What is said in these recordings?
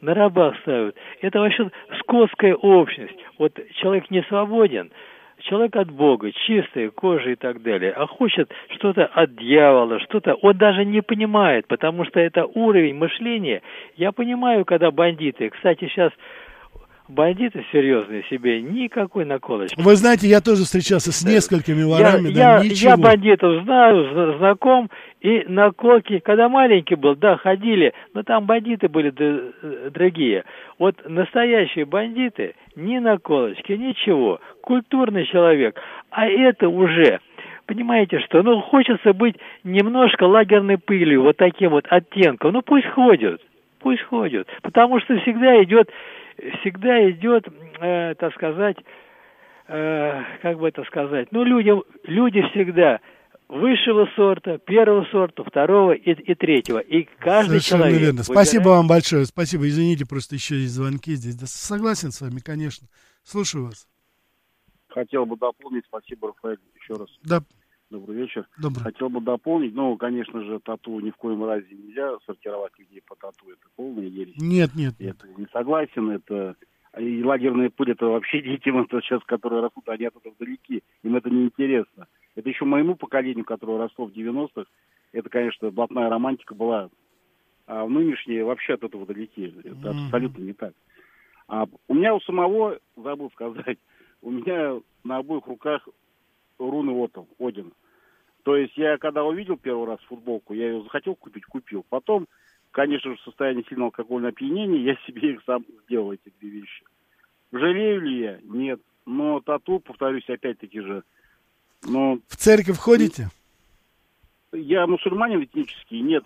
на рабах ставят. Это вообще скотская общность. Вот человек не свободен, человек от Бога, чистая кожа и так далее, а хочет что-то от дьявола, что-то, он даже не понимает, потому что это уровень мышления. Я понимаю, когда бандиты, кстати, сейчас бандиты серьезные себе никакой наколочки. Вы знаете, я тоже встречался с несколькими ворами, Я бандитов знаю, знаком, и наколки, когда маленький был, да, ходили, но там бандиты были дорогие. Вот настоящие бандиты, ни наколочки, ничего, культурный человек, а это уже... Понимаете, что, хочется быть немножко лагерной пылью, вот таким вот оттенком, пусть ходят, потому что всегда идет, так сказать, как бы это сказать, люди всегда высшего сорта, первого сорта, второго и третьего, и каждый совершенно человек... верно. Спасибо вам большое, спасибо, извините, просто еще есть звонки здесь. Да, согласен с вами, конечно. Слушаю вас. Хотел бы дополнить, спасибо, Рафаэль, еще раз. Да. Добрый вечер. Добрый. Хотел бы дополнить, конечно же, тату ни в коем разе нельзя сортировать людей по тату, это полная ересь. Нет. Это не согласен, это... И лагерная пыль, это вообще детям, это сейчас, которые растут, они оттуда вдалеки, им это неинтересно. Это еще моему поколению, которое росло в 90-х, это, конечно, блатная романтика была, а в нынешние вообще от этого далеки. Это абсолютно не так. А у меня у самого, забыл сказать, у меня на обоих руках руны Один. То есть я, когда увидел первый раз футболку, я ее захотел купить, купил. Потом, конечно же, в состоянии сильного алкогольного опьянения я себе их сам сделал, эти две вещи. Жалею ли я? Нет. Но тату, повторюсь, опять-таки же. В церковь ходите? Я мусульманин этнический, нет.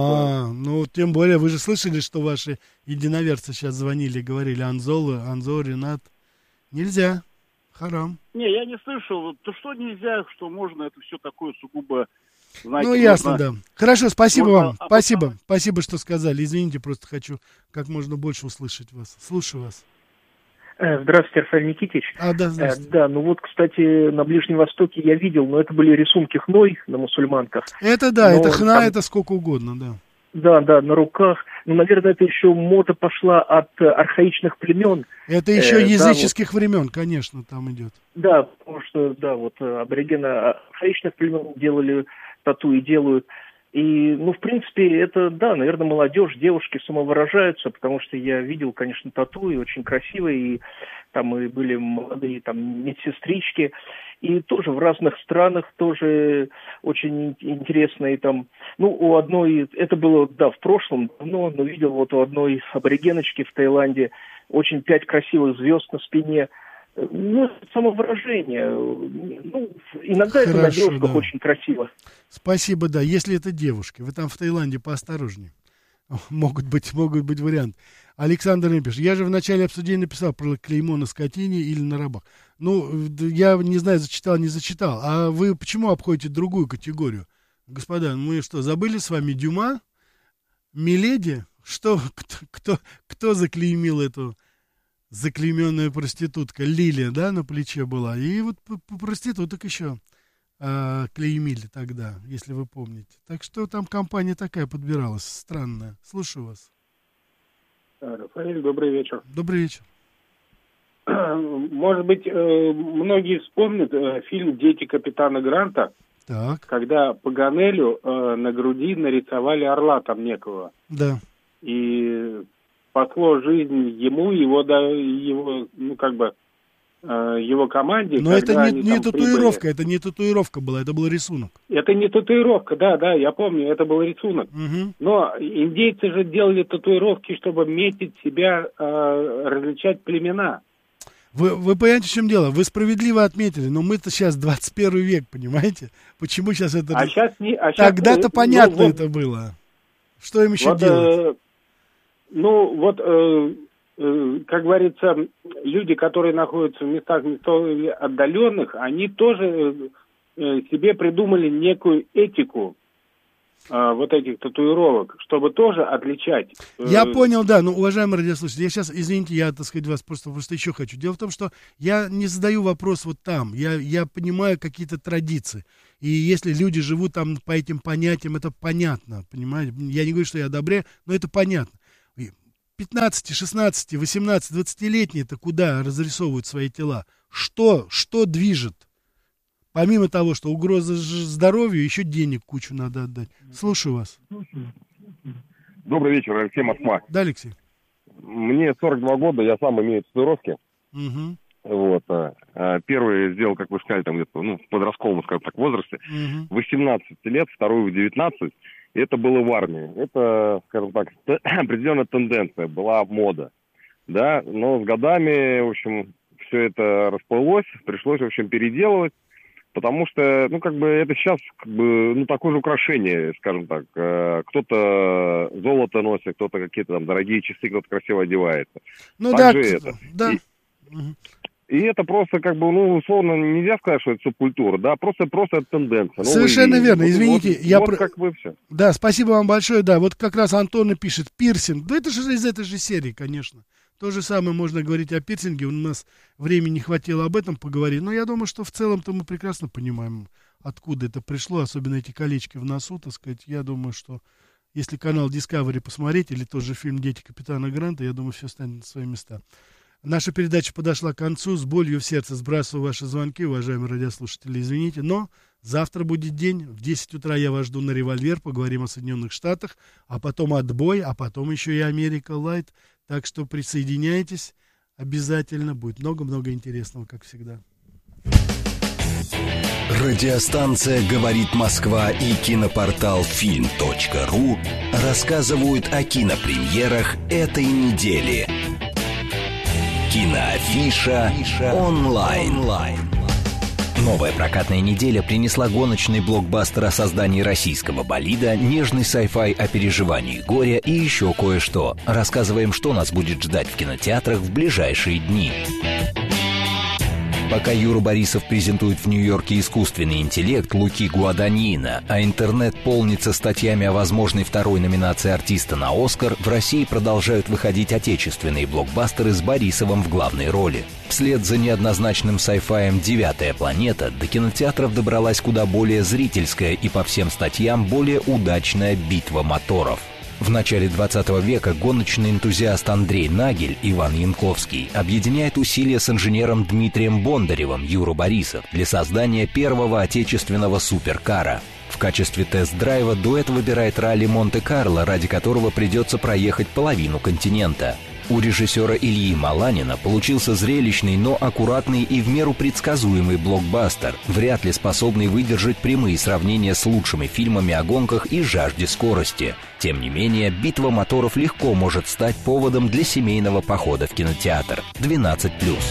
Тем более, вы же слышали, что ваши единоверцы сейчас звонили и говорили, Анзо, Ренат, нельзя, харам. Не, я не слышал, то что нельзя, что можно, это все такое сугубо, знаете, ясно, да. Хорошо, спасибо вам, спасибо, что сказали, извините, просто хочу как можно больше услышать вас. Слушаю вас. Здравствуйте, Рафаэль Никитич. Да, здравствуйте. Кстати, на Ближнем Востоке я видел, но это были рисунки хной на мусульманках. Это это хна, это сколько угодно, да. Да, на руках. Наверное, это еще мода пошла от архаичных племен. Это еще языческих времен, конечно, там идет. Да, потому что, аборигены архаичных племен делали тату и делают. И, в принципе, это, наверное, молодежь, девушки самовыражаются, потому что я видел, конечно, тату, и очень красивые, и там и были молодые там медсестрички, и тоже в разных странах тоже очень интересные там, у одной, это было, в прошлом, давно, но видел у одной аборигеночки в Таиланде очень 5 красивых звезд на спине. Самовыражение. Иногда это на девушках очень красиво. Спасибо, если это девушки. Вы там в Таиланде поосторожнее. Могут быть варианты. Александр напишет. Я же в начале обсуждения написал про клеймо на скотине или на рабах. Я не знаю, зачитал, не зачитал. А вы почему обходите другую категорию? Господа, мы что, забыли с вами Дюма? Миледи? Кто заклеймил эту заклейменная проститутка? Лилия, на плече была. И вот проституток еще клеймили тогда, если вы помните. Так что там компания такая подбиралась, странная. Слушаю вас. Рафаэль, добрый вечер. Добрый вечер. Может быть, многие вспомнят фильм «Дети капитана Гранта», когда Паганелю на груди нарисовали орла там некого. Да. И спасло жизнь ему, его команде. Но это не татуировка, это не татуировка была, это был рисунок. Это не татуировка, да, я помню, это был рисунок. Угу. Но индейцы же делали татуировки, чтобы метить себя, различать племена. Вы понимаете, в чем дело? Вы справедливо отметили, но мы-то сейчас 21 век, понимаете? Почему сейчас это... Тогда-то понятно это было. Что им еще делать? Как говорится, люди, которые находятся в местах отдаленных, они тоже себе придумали некую этику этих татуировок, чтобы тоже отличать. Я понял, уважаемые радиослушатели, я сейчас, извините, я, вас просто еще хочу. Дело в том, что я не задаю вопрос вот там, я понимаю какие-то традиции, и если люди живут там по этим понятиям, это понятно, понимаете? Я не говорю, что я одобряю, но это понятно. 15, 16, 18, 20-летние-то куда разрисовывают свои тела? Что движет? Помимо того, что угроза здоровью, еще денег кучу надо отдать. Слушаю вас. Добрый вечер, Алексей, Москва. Да, Алексей. Мне 42 года, я сам имею татуировки. Угу. Вот. Первый сделал, как вы сказали, там где-то, в подростковом, скажем так, возрасте. 18 лет, второй в 19. И это было в армии. Это, скажем так, определенная тенденция, была мода. Да, но с годами, в общем, все это расплылось, пришлось, в общем, переделывать. Потому что, это сейчас, такое же украшение, скажем так. Кто-то золото носит, кто-то какие-то там дорогие часы, кто-то красиво одевается. Да. И это просто, условно, нельзя сказать, что это субкультура, да, просто это тенденция. Совершенно верно, извините. Как вы все. Да, спасибо вам большое, да, вот как раз Антон пишет, пирсинг, да это же из этой же серии, конечно. То же самое можно говорить о пирсинге, у нас времени не хватило об этом поговорить, но я думаю, что в целом-то мы прекрасно понимаем, откуда это пришло, особенно эти колечки в носу, так сказать. Я думаю, что если канал Discovery посмотреть, или тот же фильм «Дети капитана Гранта», я думаю, все станет на свои места. Наша передача подошла к концу, с болью в сердце сбрасываю ваши звонки, уважаемые радиослушатели, извините, но завтра будет день, в 10 утра я вас жду на «Револьвер», поговорим о Соединенных Штатах, а потом «Отбой», а потом еще и «Америка Лайт». Так что присоединяйтесь обязательно. Будет много-много интересного, как всегда. Радиостанция «Говорит Москва» и кинопортал film.ru рассказывают о кинопремьерах этой недели. Киноафиша онлайн. Новая прокатная неделя принесла гоночный блокбастер о создании российского болида, нежный sci-fi о переживании горя и еще кое-что. Рассказываем, что нас будет ждать в кинотеатрах в ближайшие дни. Пока Юра Борисов презентует в Нью-Йорке искусственный интеллект Луки Гуаданьино, а интернет полнится статьями о возможной второй номинации артиста на «Оскар», в России продолжают выходить отечественные блокбастеры с Борисовым в главной роли. Вслед за неоднозначным сайфаем «Девятая планета» до кинотеатров добралась куда более зрительская и по всем статьям более удачная «Битва моторов». В начале 20 века гоночный энтузиаст Андрей Нагель, Иван Янковский, объединяет усилия с инженером Дмитрием Бондаревым, Юра Борисов, для создания первого отечественного суперкара. В качестве тест-драйва дуэт выбирает ралли Монте-Карло, ради которого придется проехать половину континента. У режиссера Ильи Маланина получился зрелищный, но аккуратный и в меру предсказуемый блокбастер, вряд ли способный выдержать прямые сравнения с лучшими фильмами о гонках и жажде скорости. Тем не менее, «Битва моторов» легко может стать поводом для семейного похода в кинотеатр. 12+.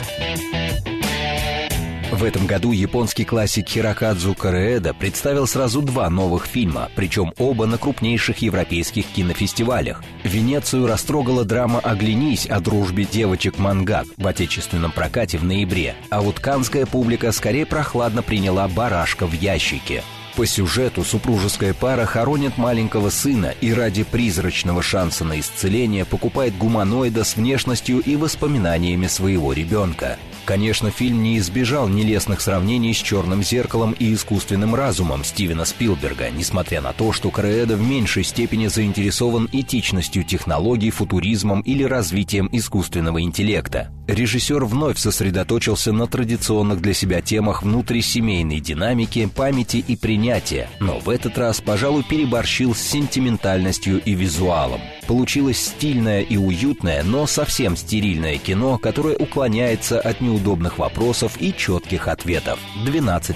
В этом году японский классик Хирокадзу Кореэда представил сразу 2 новых фильма, причем оба на крупнейших европейских кинофестивалях. Венецию растрогала драма «Оглянись» о дружбе девочек-мангак в отечественном прокате в ноябре, а вот каннская публика скорее прохладно приняла «Барашка в ящике». По сюжету супружеская пара хоронит маленького сына и ради призрачного шанса на исцеление покупает гуманоида с внешностью и воспоминаниями своего ребенка. Конечно, фильм не избежал нелестных сравнений с «Черным зеркалом» и «Искусственным разумом» Стивена Спилберга, несмотря на то, что Кореэда в меньшей степени заинтересован этичностью технологий, футуризмом или развитием искусственного интеллекта. Режиссер вновь сосредоточился на традиционных для себя темах внутрисемейной динамики, памяти и принятия, но в этот раз, пожалуй, переборщил с сентиментальностью и визуалом. Получилось стильное и уютное, но совсем стерильное кино, которое уклоняется от неудобных вопросов и четких ответов. 12+.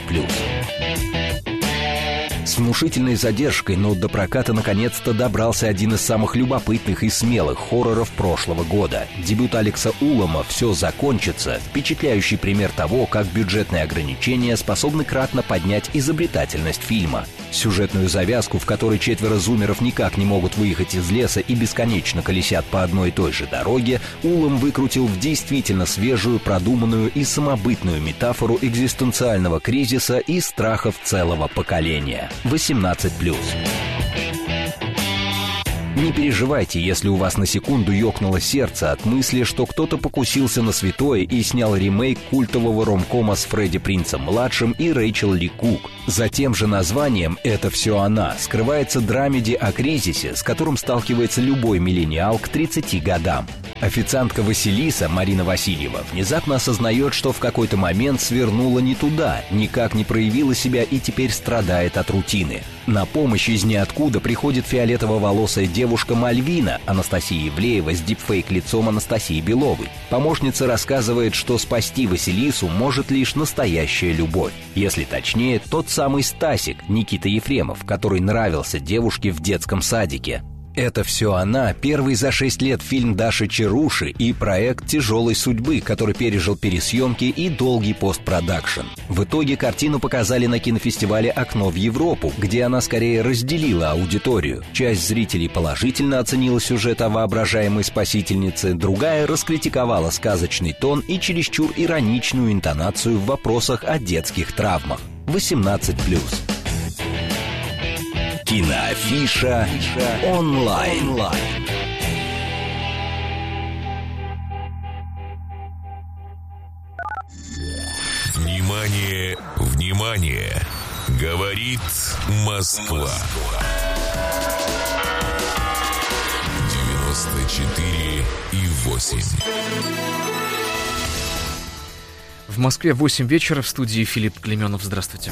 С внушительной задержкой, но до проката наконец-то добрался один из самых любопытных и смелых хорроров прошлого года. Дебют Алекса Улома «Все закончится» — впечатляющий пример того, как бюджетные ограничения способны кратно поднять изобретательность фильма. Сюжетную завязку, в которой 4 зумеров никак не могут выехать из леса и бесконечно колесят по одной и той же дороге, Улом выкрутил в действительно свежую, продуманную и самобытную метафору экзистенциального кризиса и страхов целого поколения. 18+. Не переживайте, если у вас на секунду ёкнуло сердце от мысли, что кто-то покусился на святое и снял ремейк культового ромкома с Фредди Принцем-младшим и Рэйчел Ли Кук. За тем же названием «Это все она» скрывается драмеди о кризисе, с которым сталкивается любой миллениал к 30 годам. Официантка Василиса, Марина Васильева, внезапно осознает, что в какой-то момент свернула не туда, никак не проявила себя и теперь страдает от рутины. На помощь из ниоткуда приходит фиолетово-волосая девушка Мальвина, Анастасия Ивлеева с дипфейк-лицом Анастасии Беловой. Помощница рассказывает, что спасти Василису может лишь настоящая любовь. Если точнее, тот самый Стасик, Никита Ефремов, который нравился девушке в детском садике. «Это все она» — первый за 6 лет фильм Даши Чаруши и проект «Тяжелой судьбы», который пережил пересъемки и долгий постпродакшн. В итоге картину показали на кинофестивале «Окно в Европу», где она скорее разделила аудиторию. Часть зрителей положительно оценила сюжет о воображаемой спасительнице, другая раскритиковала сказочный тон и чересчур ироничную интонацию в вопросах о детских травмах. 18+. Киноафиша онлайн. Внимание, внимание! Говорит Москва. 94,8. В Москве 8 вечера, в студии Филипп Клейменов. Здравствуйте.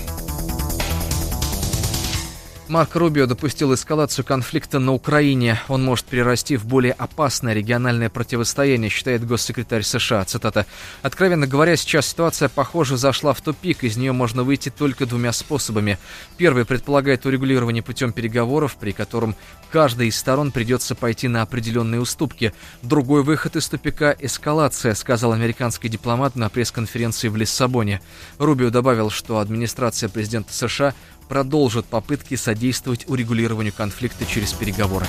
Марко Рубио допустил эскалацию конфликта на Украине. Он может перерасти в более опасное региональное противостояние, считает госсекретарь США. Цитата. «Откровенно говоря, сейчас ситуация, похоже, зашла в тупик. Из нее можно выйти только двумя способами. Первый предполагает урегулирование путем переговоров, при котором каждой из сторон придется пойти на определенные уступки. Другой выход из тупика – эскалация», сказал американский дипломат на пресс-конференции в Лиссабоне. Рубио добавил, что администрация президента США продолжит попытки содействовать урегулированию конфликта через переговоры.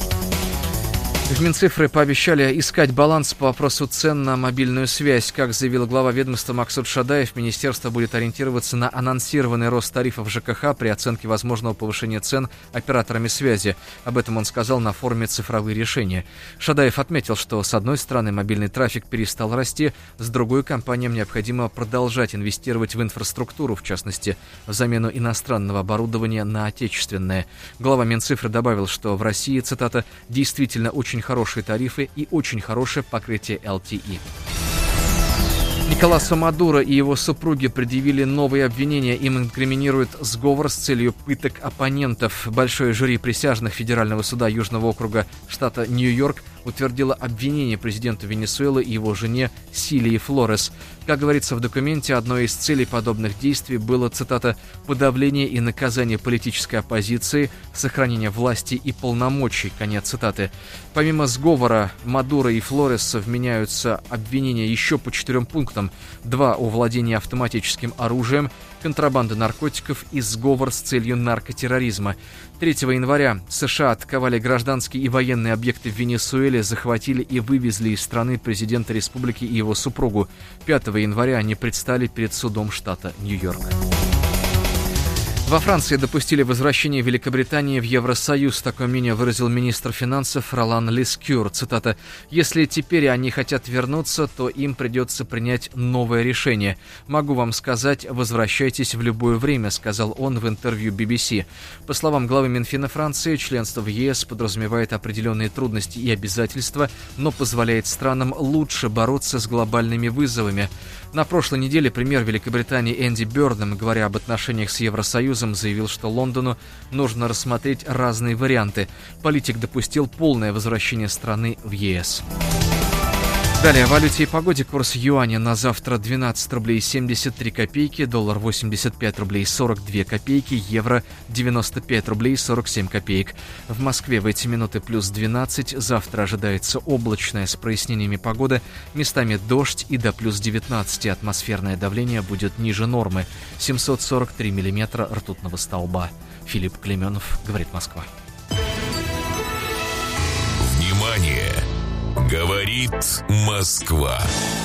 В Минцифры пообещали искать баланс по вопросу цен на мобильную связь. Как заявил глава ведомства Максут Шадаев, министерство будет ориентироваться на анонсированный рост тарифов ЖКХ при оценке возможного повышения цен операторами связи. Об этом он сказал на форуме «Цифровые решения». Шадаев отметил, что с одной стороны мобильный трафик перестал расти, с другой компаниям необходимо продолжать инвестировать в инфраструктуру, в частности, в замену иностранного оборудования на отечественное. Глава Минцифры добавил, что в России, цитата, «действительно очень хорошие тарифы и очень хорошее покрытие LTE». Николасу Мадуро и его супруге предъявили новые обвинения. Им инкриминируют сговор с целью пыток оппонентов. Большое жюри присяжных Федерального суда Южного округа штата Нью-Йорк утвердило обвинение президенту Венесуэлы и его жене Силии Флорес. Как говорится в документе, одной из целей подобных действий было, цитата, «подавление и наказание политической оппозиции, сохранение власти и полномочий», конец цитаты. Помимо сговора, Мадуро и Флорес вменяются обвинения еще по 4 пунктам. 2 о владении автоматическим оружием, контрабанда наркотиков и сговор с целью наркотерроризма. 3 января США атаковали гражданские и военные объекты в Венесуэле, захватили и вывезли из страны президента республики и его супругу. 5 января они предстали перед судом штата Нью-Йорк. Во Франции допустили возвращение Великобритании в Евросоюз. Такое мнение выразил министр финансов Ролан Лескюр. Цитата. «Если теперь они хотят вернуться, то им придется принять новое решение. Могу вам сказать, возвращайтесь в любое время», сказал он в интервью BBC. По словам главы Минфина Франции, членство в ЕС подразумевает определенные трудности и обязательства, но позволяет странам лучше бороться с глобальными вызовами. На прошлой неделе премьер Великобритании Энди Бёрнхэм, говоря об отношениях с Евросоюзом, заявил, что Лондону нужно рассмотреть разные варианты. Политик допустил полное возвращение страны в ЕС. Далее, о валюте и погоде. Курс юаня на завтра 12 рублей 73 копейки, доллар 85 рублей 42 копейки, евро 95 рублей 47 копеек. В Москве в эти минуты плюс 12, завтра ожидается облачная с прояснениями погода, местами дождь и до плюс 19, атмосферное давление будет ниже нормы, 743 миллиметра ртутного столба. Филипп Клейменов, говорит Москва. Внимание! Говорит Москва.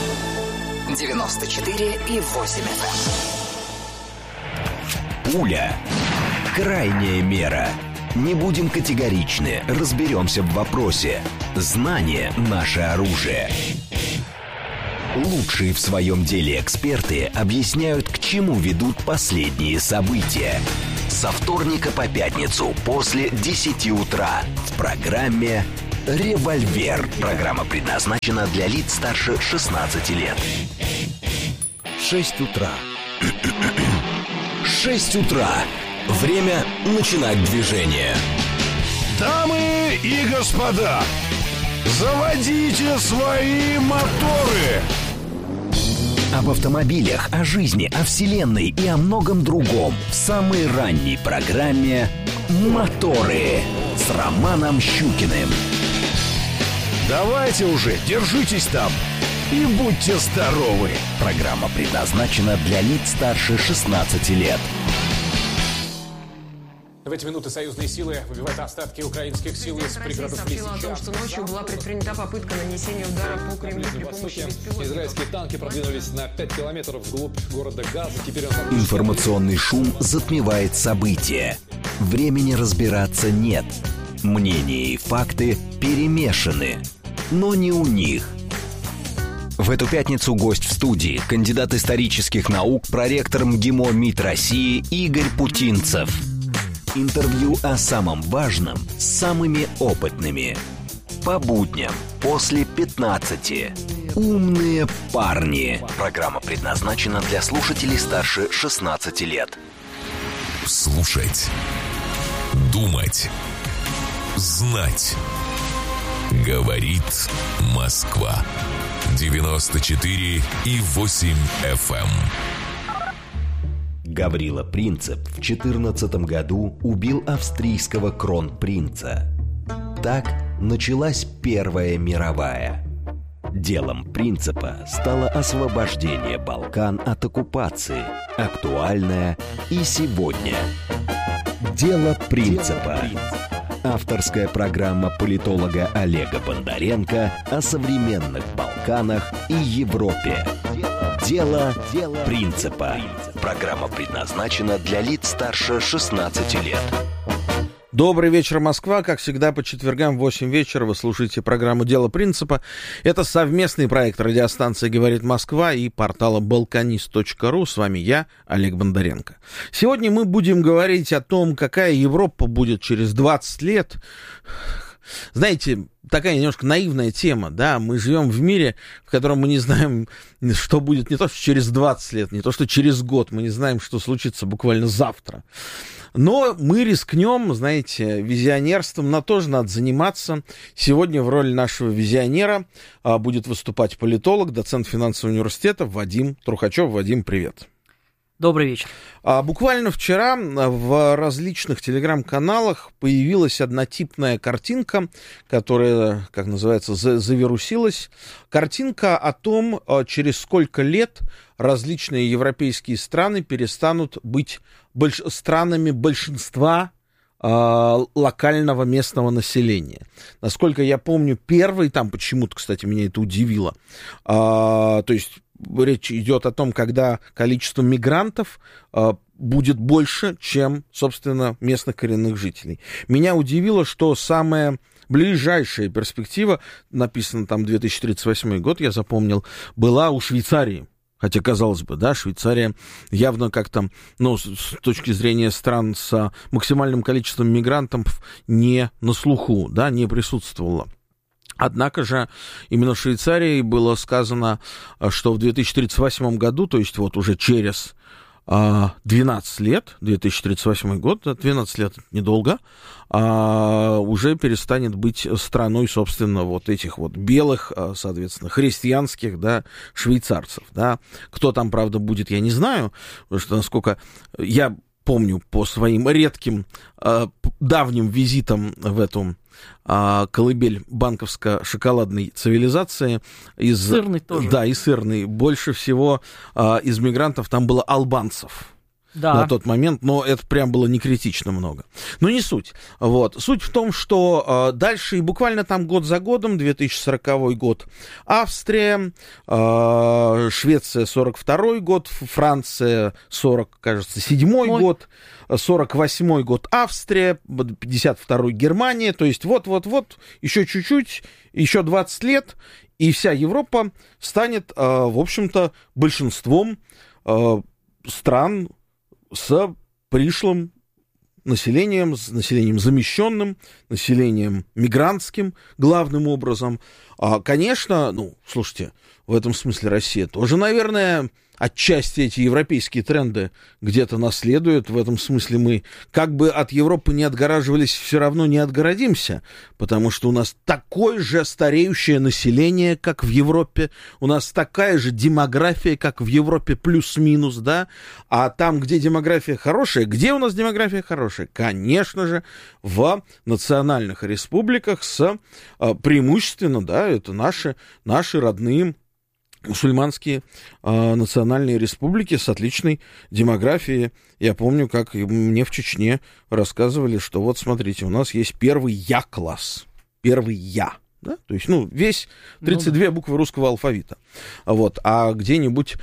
94,8 FM. Пуля. Крайняя мера. Не будем категоричны, разберемся в вопросе. Знание – наше оружие. Лучшие в своем деле эксперты объясняют, к чему ведут последние события. Со вторника по пятницу после 10 утра в программе «Револьвер». Программа предназначена для лиц старше 16 лет. 6 утра. 6 утра. Время начинать движение. Дамы и господа, заводите свои моторы. Об автомобилях, о жизни, о вселенной и о многом другом в самой ранней программе «Моторы» с Романом Щукиным. Давайте уже, держитесь там и будьте здоровы. Программа предназначена для лиц старше 16 лет. В эти минуты союзные силы выбивают остатки украинских сил из пригородов Лисичанска. Россия сообщила о том, что ночью была предпринята попытка нанесения удара по Кремлю при помощи беспилотников. Израильские танки продвинулись на 5 километров вглубь города Газа. Теперь Информационный шум затмевает события. Времени разбираться нет. Мнения и факты перемешаны. Но не у них. В эту пятницу гость в студии, кандидат исторических наук, проректор МГИМО МИД России Игорь Путинцев. Интервью о самом важном с самыми опытными. По будням после 15. Умные парни. Программа предназначена для слушателей старше 16 лет. Слушать. Думать. Знать. Говорит Москва. 94,8 FM. Гаврила Принцип в 14 году убил австрийского кронпринца. Так началась Первая мировая. Делом Принципа стало освобождение Балкан от оккупации, актуальное и сегодня. Дело Принципа. Авторская программа политолога Олега Бондаренко о современных Балканах и Европе. Дело Принципа. Программа предназначена для лиц старше 16 лет. Добрый вечер, Москва. Как всегда, по четвергам в 8 вечера вы слушаете программу «Дело Принципа». Это совместный проект радиостанции «Говорит Москва» и портала balkanist.ru. С вами я, Олег Бондаренко. Сегодня мы будем говорить о том, какая Европа будет через 20 лет. Знаете, такая немножко наивная тема, да, мы живем в мире, в котором мы не знаем, что будет не то, что через 20 лет, не то, что через год, мы не знаем, что случится буквально завтра. Но мы рискнем, знаете, визионерством, на тоже надо заниматься. Сегодня в роли нашего визионера будет выступать политолог, доцент финансового университета Вадим Трухачев. Вадим, привет. Добрый вечер. Буквально вчера в различных телеграм-каналах появилась однотипная картинка, которая, как называется, завирусилась. Картинка о том, через сколько лет различные европейские страны перестанут быть странами большинства локального местного населения. Насколько я помню, первый, там почему-то, кстати, меня это удивило, то есть речь идет о том, когда количество мигрантов будет больше, чем, собственно, местных коренных жителей. Меня удивило, что самая ближайшая перспектива, написано там 2038 год, я запомнил, была у Швейцарии. Хотя, казалось бы, да, Швейцария явно как-то, ну, с точки зрения стран с максимальным количеством мигрантов не на слуху, да, не присутствовала. Однако же именно в Швейцарии было сказано, что в 2038 году, то есть вот уже через 12 лет, 2038 год, 12 лет недолго, уже перестанет быть страной, собственно, вот этих вот белых, соответственно, христианских, да, швейцарцев, да. Кто там, правда, будет, я не знаю, потому что, насколько я помню по своим редким давним визитам в эту колыбель банковско-шоколадной цивилизации. Сырный тоже. Да, и сырный. Больше всего из мигрантов там было албанцев. на тот момент, но это прям было не критично много. Но не суть. Вот. Суть в том, что дальше, и буквально там год за годом, 2040 год, Австрия, Швеция 42 год, Франция 47 год, 48 год Австрия, 52 Германия, то есть вот-вот-вот, еще чуть-чуть, еще 20 лет, и вся Европа станет, в общем-то, большинством стран с пришлым населением, с населением замещенным, населением мигрантским, главным образом. Конечно, слушайте, в этом смысле Россия тоже, наверное, отчасти эти европейские тренды где-то наследуют. В этом смысле мы как бы от Европы не отгораживались, все равно не отгородимся, потому что у нас такое же стареющее население, как в Европе, у нас такая же демография, как в Европе, плюс-минус, да, а там, где демография хорошая, где у нас демография хорошая? Конечно же, в национальных республиках с преимущественно, да, это наши родные мусульманские национальные республики с отличной демографией. Я помню, как мне в Чечне рассказывали, что вот смотрите, у нас есть первый Я-класс. Первый Я. Да? То есть, весь 32 буквы русского алфавита. Вот. А где-нибудь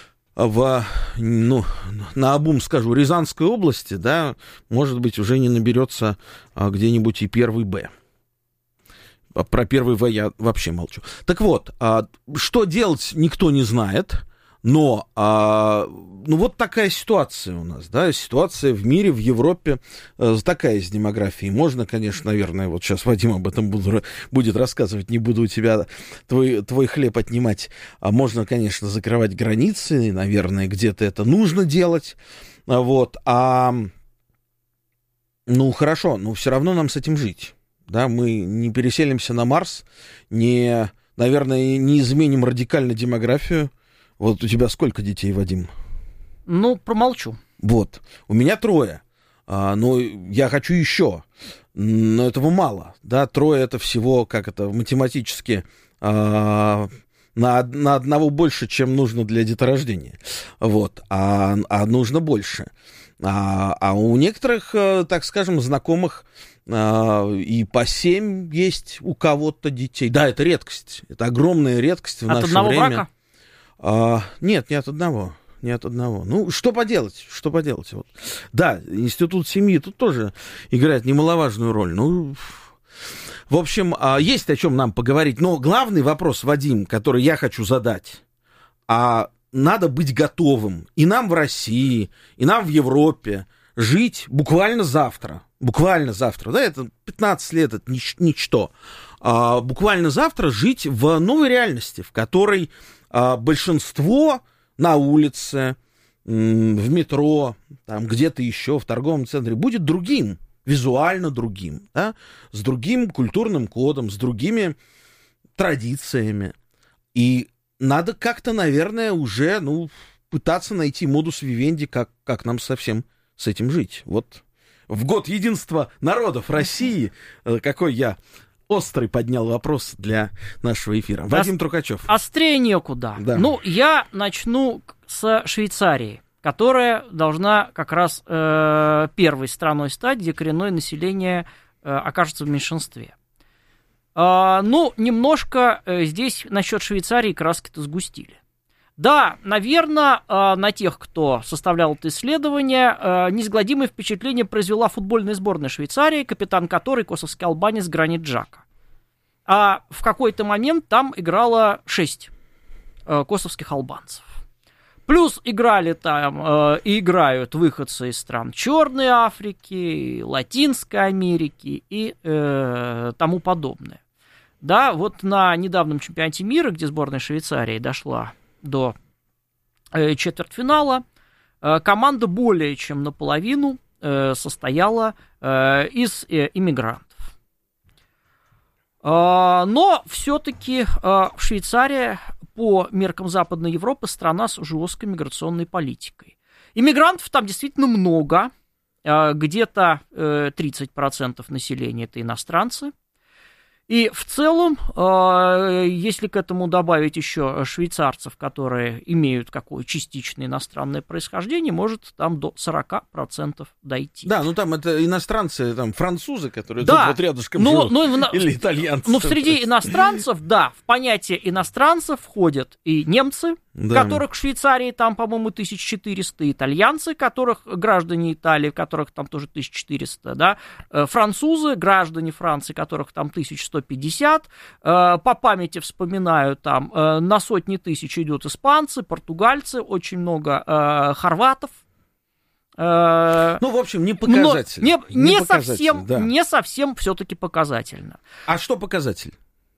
наобум скажу, Рязанской области, да, может быть, уже не наберется где-нибудь и первый Б. Про первый В я вообще молчу. Так вот, что делать, никто не знает, но вот такая ситуация у нас, да, ситуация в мире, в Европе такая с демографией. Можно, конечно, наверное, вот сейчас Вадим об этом будет рассказывать, не буду у тебя твой хлеб отнимать. Можно, конечно, закрывать границы, наверное, где-то это нужно делать, вот, хорошо, но все равно нам с этим жить. Да, мы не переселимся на Марс, наверное, не изменим радикально демографию. Вот у тебя сколько детей, Вадим? Промолчу. Вот, у меня 3. Но я хочу еще, но этого мало. Да, 3 это всего, математически на одного больше, чем нужно для деторождения. Вот, а нужно больше. А у некоторых, так скажем, знакомых и по 7 есть у кого-то детей. Да, это редкость. Это огромная редкость в наше время. От одного брака? Нет, не от одного. Не от одного. Что поделать? Вот. Да, институт семьи тут тоже играет немаловажную роль. В общем, есть о чем нам поговорить. Но главный вопрос, Вадим, который я хочу задать. Надо быть готовым и нам в России, и нам в Европе жить буквально завтра. Да, это 15 лет, это ничто. Буквально завтра жить в новой реальности, в которой большинство на улице, в метро, там где-то еще, в торговом центре будет другим, визуально другим, да, с другим культурным кодом, с другими традициями. И надо как-то, наверное, уже, пытаться найти модус вивенди, как нам совсем с этим жить. Вот в год единства народов России, какой я острый поднял вопрос для нашего эфира. Вадим Трухачев. Острее некуда. Да. Я начну с Швейцарии, которая должна как раз первой страной стать, где коренное население окажется в меньшинстве. Немножко здесь насчет Швейцарии краски-то сгустили. Да, наверное, на тех, кто составлял это исследование, неизгладимое впечатление произвела футбольная сборная Швейцарии, капитан которой косовский албанец Гранит Джака. А в какой-то момент там играло 6 косовских албанцев. Плюс играли там и играют выходцы из стран Черной Африки, Латинской Америки и тому подобное. Да, вот на недавнем чемпионате мира, где сборная Швейцарии дошла до четвертьфинала, команда более чем наполовину состояла из иммигрантов. Но все-таки Швейцария по меркам Западной Европы страна с жесткой миграционной политикой. Иммигрантов там действительно много, где-то 30% населения это иностранцы. И в целом, если к этому добавить еще швейцарцев, которые имеют какое частичное иностранное происхождение, может там до 40% дойти. Да, ну там это иностранцы, там французы, которые тут вот рядышком живут, или итальянцы. Ну, среди иностранцев, да, в понятие иностранцев входят и немцы, которых в Швейцарии там, по-моему, 1400, итальянцы, которых граждане Италии, которых там тоже 1400, да, французы, граждане Франции, которых там 1150, по памяти вспоминаю, там на сотни тысяч идут испанцы, португальцы, очень много хорватов. Ну, в общем, не показательно. Не совсем все-таки показательно. А что показатель?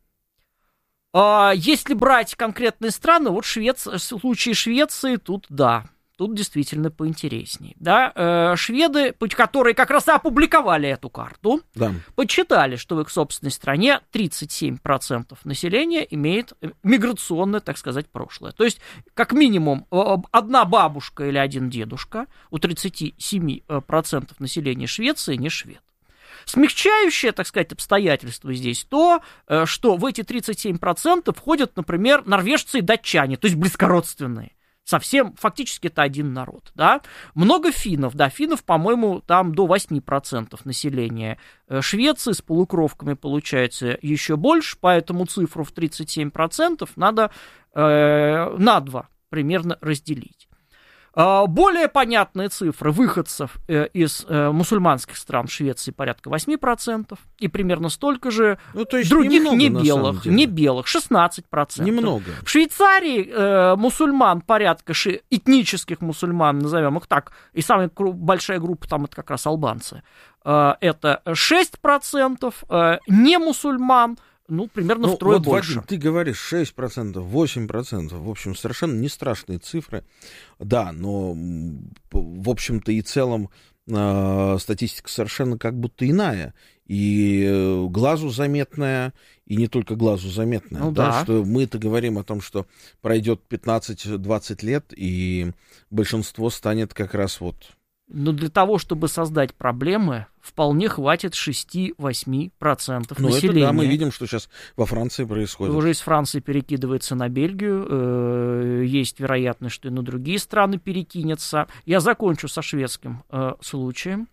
Если брать конкретные страны, вот в случае Швеции, тут действительно поинтересней. Да? Шведы, которые как раз и опубликовали эту карту, подсчитали, что в их собственной стране 37% населения имеет миграционное, так сказать, прошлое. То есть, как минимум, одна бабушка или один дедушка у 37% населения Швеции не швед. Смягчающее, так сказать, обстоятельство здесь то, что в эти 37% входят, например, норвежцы и датчане, то есть близкородственные. Совсем, фактически это один народ, да. Много финнов, да, финнов, по-моему, там до 8% населения. Швеции с полукровками получается еще больше, поэтому цифру в 37% надо на 2 примерно разделить. Более понятные цифры выходцев из мусульманских стран Швеции порядка 8%, и примерно столько же других немного, не белых 16%. Немного. В Швейцарии мусульман порядка, этнических мусульман, назовем их так, и самая большая группа там это как раз албанцы, это 6%, не мусульман, ну, примерно втрое больше. Вадим, ты говоришь 6%, 8%, в общем, совершенно не страшные цифры. Да, но, в общем-то, и целом статистика совершенно как будто иная. И глазу заметная, и не только глазу заметная. Ну, да. Что мы-то говорим о том, что пройдет 15-20 лет, и большинство станет как раз вот... Но для того, чтобы создать проблемы, вполне хватит 6-8% населения. Это, да, мы видим, что сейчас во Франции происходит. Уже из Франции перекидывается на Бельгию, есть вероятность, что и на другие страны перекинется. Я закончу со шведским случаем.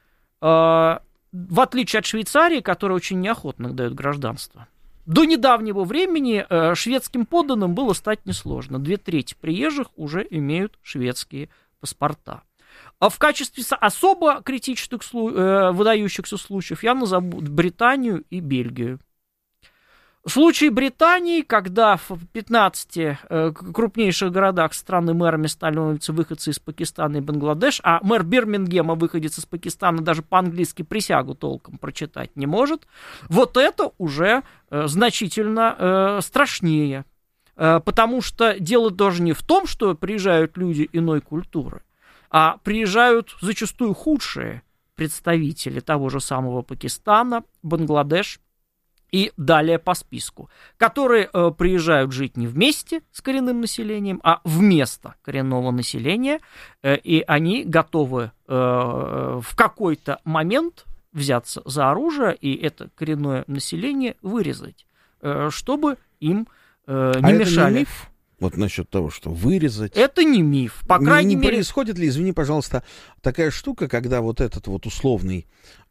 В отличие от Швейцарии, которая очень неохотно дает гражданство, до недавнего времени шведским подданным было стать несложно. 2/3 приезжих уже имеют шведские паспорта. А в качестве особо критичных, выдающихся случаев я назову Британию и Бельгию. В случае Британии, когда в 15 крупнейших городах страны мэрами становятся выходцы из Пакистана и Бангладеш, а мэр Бирмингема, выходец из Пакистана, даже по-английски присягу толком прочитать не может, вот это уже значительно страшнее. Потому что дело даже не в том, что приезжают люди иной культуры, а приезжают зачастую худшие представители того же самого Пакистана, Бангладеш и далее по списку, которые приезжают жить не вместе с коренным населением, а вместо коренного населения, и они готовы в какой-то момент взяться за оружие и это коренное население вырезать, чтобы им не мешали. Это не миф? Вот насчет того, что вырезать. Это не миф, по крайней мере. Происходит ли, извини, пожалуйста, такая штука, когда вот этот вот условный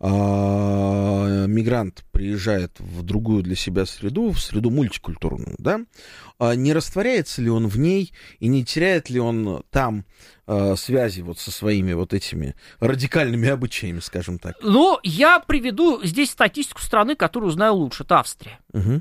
мигрант приезжает в другую для себя среду, в среду мультикультурную, да? Не растворяется ли он в ней и не теряет ли он там связи вот со своими вот этими радикальными обычаями, скажем так? Ну, я приведу здесь статистику страны, которую знаю лучше, это Австрия.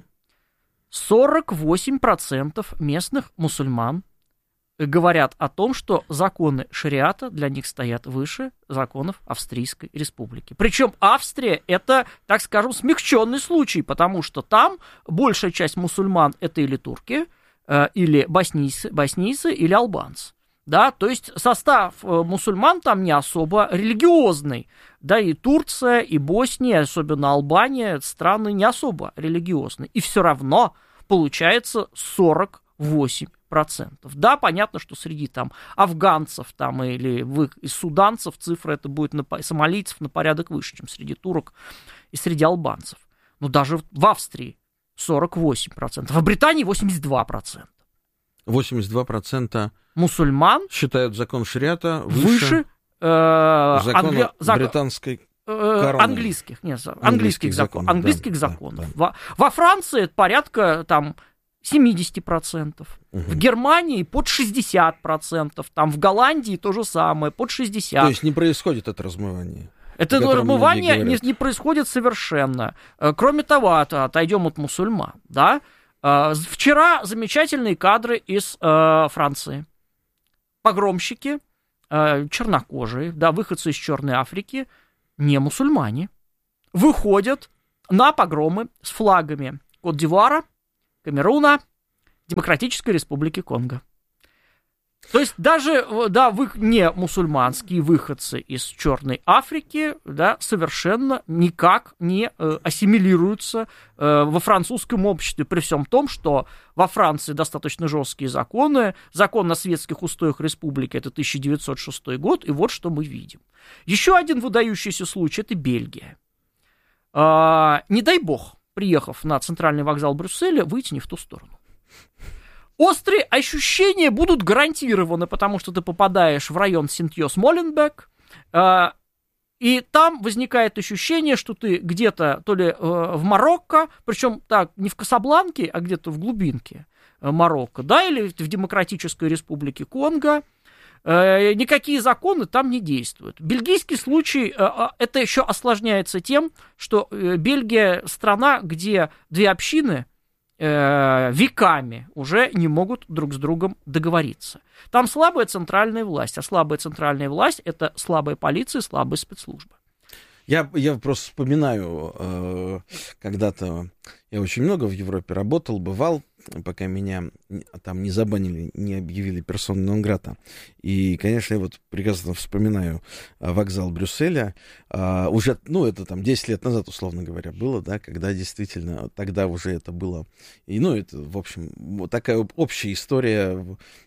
48% местных мусульман говорят о том, что законы шариата для них стоят выше законов Австрийской Республики. Причем Австрия — это, так скажем, смягченный случай, потому что там большая часть мусульман — это или турки, или боснийцы, или албанцы. Да, то есть состав мусульман там не особо религиозный. Да, и Турция, и Босния, особенно Албания, страны не особо религиозные. И все равно получается 48%. Да, понятно, что среди там афганцев там, или суданцев цифра это будет, сомалийцев на порядок выше, чем среди турок и среди албанцев. Ну, даже в Австрии 48%, в Британии 82%. 82% мусульман считают закон шариата выше закона британской короны. Английских законов. Во Франции это порядка там 70%, в Германии под 60%, там в Голландии то же самое, под 60%. То есть не происходит это размывание? Это размывание не происходит совершенно. Кроме того, отойдем от мусульман, да? Вчера замечательные кадры из Франции. Погромщики, чернокожие, да, выходцы из Черной Африки, не мусульмане, выходят на погромы с флагами Кот-д'Ивуара, Камеруна, Демократической Республики Конго. То есть даже, да, не мусульманские выходцы из Черной Африки, да, совершенно никак не ассимилируются во французском обществе, при всем том, что во Франции достаточно жесткие законы. Закон о светских устоях республики — это 1906 год, и вот что мы видим. Еще один выдающийся случай — это Бельгия. Не дай бог, приехав на центральный вокзал Брюсселя, выйти не в ту сторону. Острые ощущения будут гарантированы, потому что ты попадаешь в район Синтьос-Моленбек, и там возникает ощущение, что ты где-то то ли в Марокко, причем так не в Касабланке, а где-то в глубинке Марокко, да, или в Демократической Республике Конго. Никакие законы там не действуют. Бельгийский случай, это еще осложняется тем, что Бельгия страна, где две общины веками уже не могут друг с другом договориться. Там слабая центральная власть, а слабая центральная власть — это слабая полиция, слабые спецслужбы. Я просто вспоминаю, когда-то я очень много в Европе работал, бывал, пока меня там не забанили, не объявили персоной нон-грата. И, конечно, я вот прекрасно вспоминаю вокзал Брюсселя. Уже, это там 10 лет назад, условно говоря, было, да, когда действительно тогда уже это было. И, это, в общем, вот такая общая история.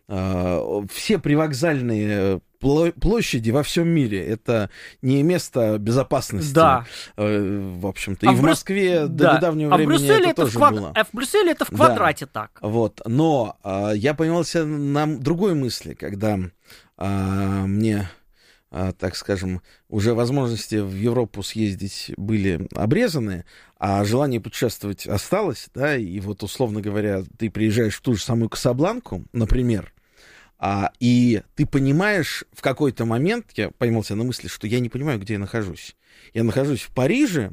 Все привокзальные площади во всем мире — это не место безопасности. Да. В общем-то. И в Москве до недавнего времени это тоже было. А в Брюсселе это в квадрате так. Вот. Но я поймался на другой мысли, когда мне, так скажем, уже возможности в Европу съездить были обрезаны, а желание путешествовать осталось, да, и вот, условно говоря, ты приезжаешь в ту же самую Касабланку, например, и ты понимаешь в какой-то момент, я поймался на мысли, что я не понимаю, где я нахожусь. Я нахожусь в Париже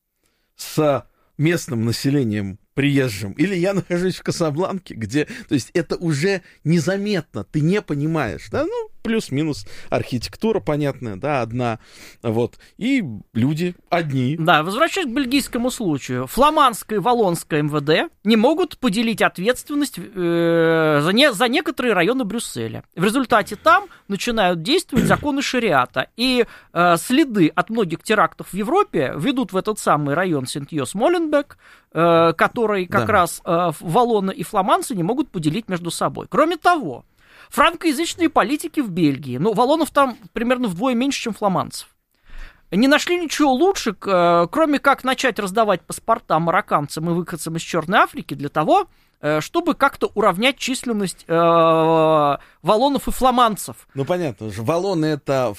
с местным населением приезжим, или я нахожусь в Касабланке, где, то есть это уже незаметно, ты не понимаешь, да, плюс-минус архитектура понятная, да, одна, вот, и люди одни. Да, возвращаясь к бельгийскому случаю, фламандское и валлонское МВД не могут поделить ответственность за некоторые районы Брюсселя. В результате там начинают действовать законы шариата, и следы от многих терактов в Европе ведут в этот самый район Синтьос-Моленбек, который как раз валлоны и фламандцы не могут поделить между собой. Кроме того, франкоязычные политики в Бельгии, валлонов там примерно вдвое меньше, чем фламандцев, не нашли ничего лучше, кроме как начать раздавать паспорта марокканцам и выходцам из Черной Африки для того, чтобы как-то уравнять численность валлонов и фламандцев. Понятно же, валлоны — это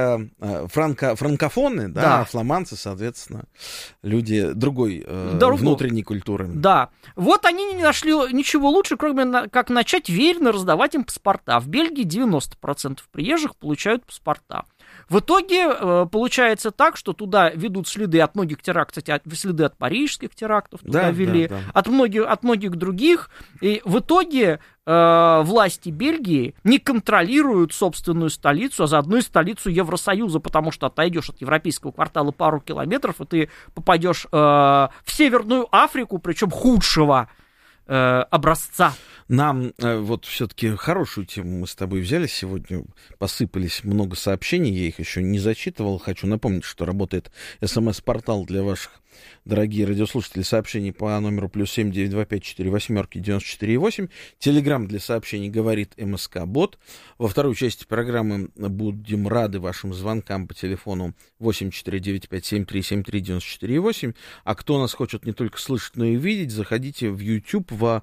франкофоны, да, а фламандцы, соответственно, люди другой внутренней культуры. Да, вот они не нашли ничего лучше, кроме как начать веерно раздавать им паспорта. В Бельгии 90% приезжих получают паспорта. В итоге получается так, что туда ведут следы от многих терактов, кстати, следы от парижских терактов туда вели, от многих других. И в итоге власти Бельгии не контролируют собственную столицу, а заодно и столицу Евросоюза, потому что отойдешь от европейского квартала пару километров, и ты попадешь в Северную Африку, причем худшего образца. Нам вот все-таки хорошую тему мы с тобой взяли сегодня, посыпались много сообщений, я их еще не зачитывал. Хочу напомнить, что работает СМС-портал для ваших дорогие радиослушатели, сообщений по номеру +7 925 48 94 8. Телеграм для сообщений говорит МСК-бот. Во второй части программы будем рады вашим звонкам по телефону 8495 73 73 94 8. А кто нас хочет не только слышать, но и видеть, заходите в YouTube, в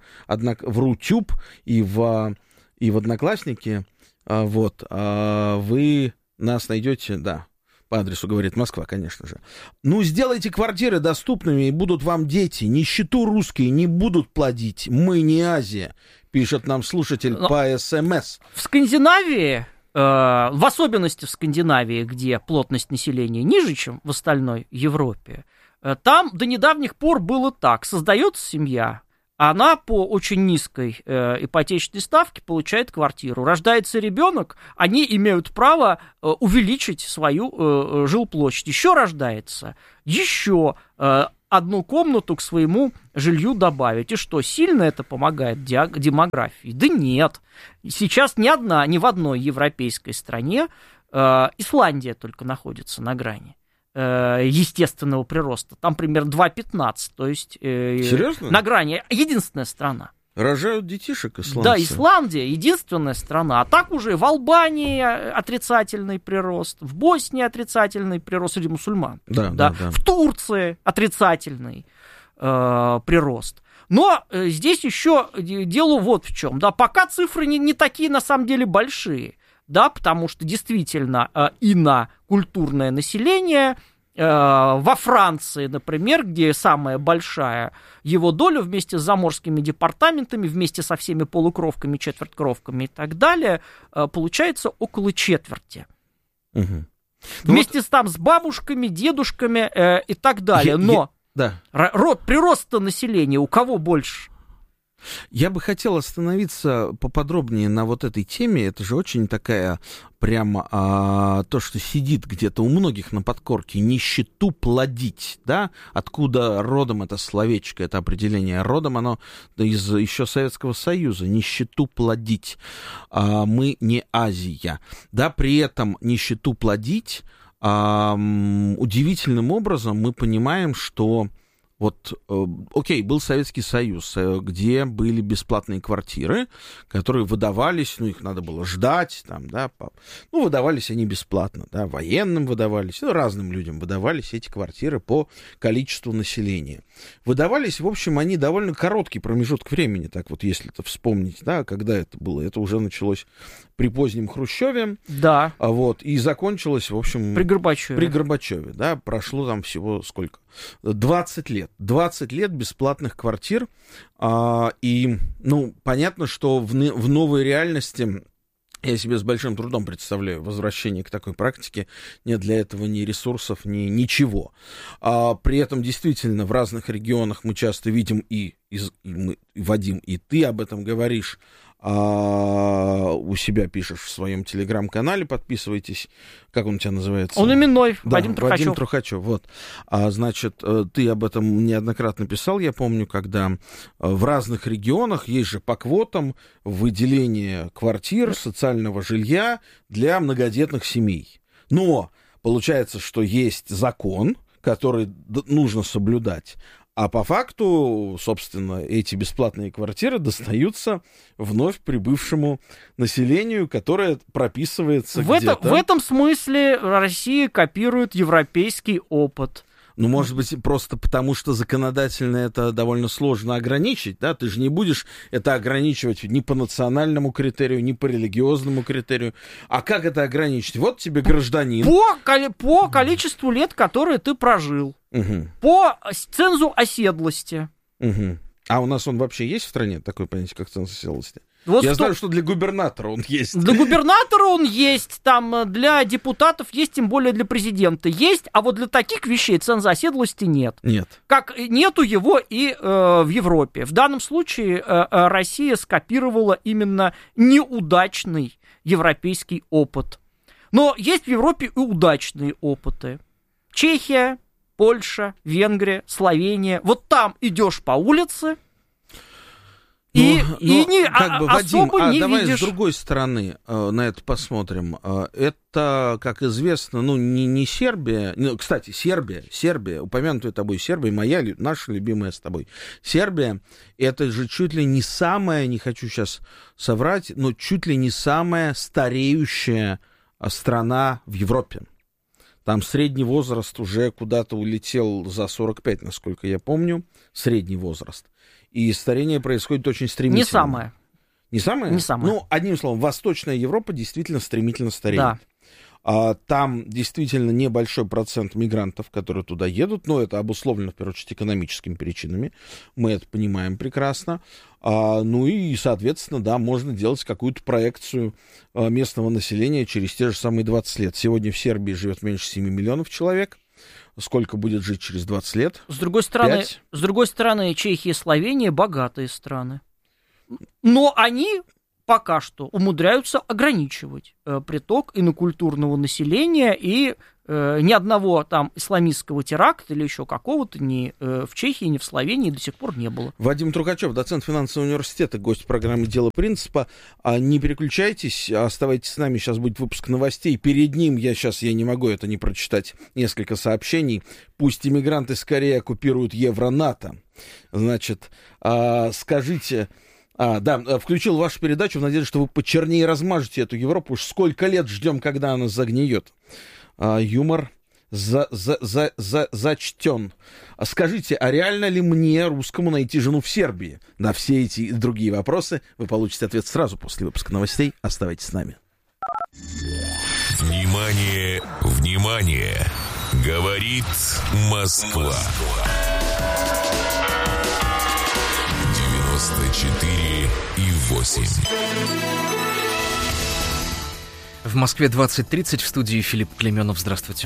Рутюб и в Одноклассники. Вот, вы нас найдете, да, по адресу говорит Москва, конечно же. Ну, сделайте квартиры доступными, и будут вам дети. Нищету русские не будут плодить. Мы не Азия, пишет нам слушатель по СМС. В Скандинавии, в особенности в Скандинавии, где плотность населения ниже, чем в остальной Европе, там до недавних пор было так. Создается семья, она по очень низкой ипотечной ставке получает квартиру. Рождается ребенок, они имеют право увеличить свою жилплощадь. Еще рождается, еще одну комнату к своему жилью добавить. И что, сильно это помогает демографии? Да нет. Сейчас ни в одной европейской стране, Исландия только находится на грани естественного прироста. Там примерно 2,15, то есть на грани. Единственная страна. Рожают детишек исландцы. Да, Исландия единственная страна. А так уже в Албании отрицательный прирост, в Боснии отрицательный прирост среди мусульман. Да. В Турции отрицательный прирост. Но здесь еще дело вот в чем. Да, пока цифры не такие на самом деле большие. Да, потому что действительно инокультурное население во Франции, например, где самая большая его доля вместе с заморскими департаментами, вместе со всеми полукровками, четверткровками и так далее, получается около четверти. Угу. Вместе с бабушками, дедушками и так далее. Но прирост населения у кого больше? Я бы хотел остановиться поподробнее на вот этой теме. Это же очень такая прямо то, что сидит где-то у многих на подкорке, нищету плодить, да? Откуда родом это словечко, это определение? Родом оно из еще Советского Союза, нищету плодить. Мы не Азия. Да, при этом нищету плодить удивительным образом мы понимаем, что вот, окей, был Советский Союз, где были бесплатные квартиры, которые выдавались, их надо было ждать, там, да, выдавались они бесплатно, да, военным выдавались, разным людям выдавались эти квартиры по количеству населения. Выдавались, в общем, они довольно короткий промежуток времени, так вот, если это вспомнить, да, когда это было, это уже началось при позднем Хрущеве, да, вот, и закончилось, в общем, при Горбачеве, да, прошло там всего сколько? 20 лет. 20 лет бесплатных квартир. И, понятно, что в новой реальности я себе с большим трудом представляю возвращение к такой практике. Нет для этого ни ресурсов, ни ничего. При этом действительно в разных регионах мы часто видим, Вадим, и ты об этом говоришь, у себя пишешь в своем телеграм-канале, подписывайтесь. Как он у тебя называется? Он именной, да, Вадим Трухачев. Вадим Трухачев, вот. Значит, ты об этом неоднократно писал, я помню, когда в разных регионах есть же по квотам выделение квартир, социального жилья для многодетных семей. Но получается, что есть закон, который нужно соблюдать, а по факту, собственно, эти бесплатные квартиры достаются вновь прибывшему населению, которое прописывается где-то. В этом смысле Россия копирует европейский опыт. Может быть, просто потому, что законодательно это довольно сложно ограничить, да? Ты же не будешь это ограничивать ни по национальному критерию, ни по религиозному критерию. А как это ограничить? Вот тебе гражданин. По количеству лет, которые ты прожил. Угу. По цензу оседлости. Угу. А у нас он вообще есть в стране, такое понятие, как ценз оседлости? Вот я знаю, что для губернатора он есть. Для губернатора он есть, там для депутатов есть, тем более для президента есть, а вот для таких вещей ценза оседлости нет. Нет. Как нету его и в Европе. В данном случае Россия скопировала именно неудачный европейский опыт. Но есть в Европе и удачные опыты. Чехия, Польша, Венгрия, Словения. Вот там идешь по улице, Вадим, давай видишь. с другой стороны на это посмотрим. Это, как известно, не Сербия. Кстати, Сербия, упомянутая тобой Сербия, наша любимая с тобой Сербия, это же чуть ли не самая, не хочу сейчас соврать, но чуть ли не самая стареющая страна в Европе. Там средний возраст уже куда-то улетел за 45, насколько я помню, средний возраст. И старение происходит очень стремительно. Не самое. Не самое? Не самое. Ну, одним словом, Восточная Европа действительно стремительно стареет. Да. Там действительно небольшой процент мигрантов, которые туда едут, но это обусловлено, в первую очередь, экономическими причинами. Мы это понимаем прекрасно. Ну и, соответственно, да, можно делать какую-то проекцию местного населения через те же самые 20 лет. Сегодня в Сербии живет меньше 7 миллионов человек. Сколько будет жить через 20 лет? С другой стороны, Чехия и Словения богатые страны. Но они пока что умудряются ограничивать приток инокультурного населения, и ни одного там исламистского теракта или еще какого-то ни в Чехии, ни в Словении до сих пор не было. Вадим Трухачев, доцент финансового университета, гость программы «Дело принципа». Не переключайтесь, оставайтесь с нами, сейчас будет выпуск новостей. Перед ним я не могу это не прочитать, несколько сообщений. Пусть иммигранты скорее оккупируют Евро-НАТО. Значит, скажите... включил вашу передачу в надежде, что вы почернее размажете эту Европу. Уж сколько лет ждем, когда она загниет. Юмор зачтен. Скажите, а реально ли мне, русскому, найти жену в Сербии? На все эти и другие вопросы вы получите ответ сразу после выпуска новостей. Оставайтесь с нами. Внимание, внимание! Говорит Москва. 94,8. В Москве 20:30, в студии Филипп Клейменов. Здравствуйте.